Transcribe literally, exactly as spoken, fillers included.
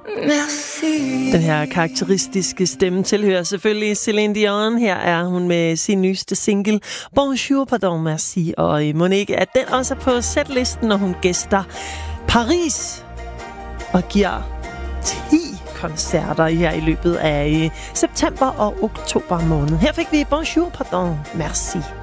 Merci. Den her karakteristiske stemme tilhører selvfølgelig Celine Dion. Her er hun med sin nyeste single Bonjour, pardon, merci. Og Monique, at den også er på setlisten, når hun gæster Paris og giver ti koncerter her i løbet af september og oktober måned. Her fik vi Bonjour, pardon, merci.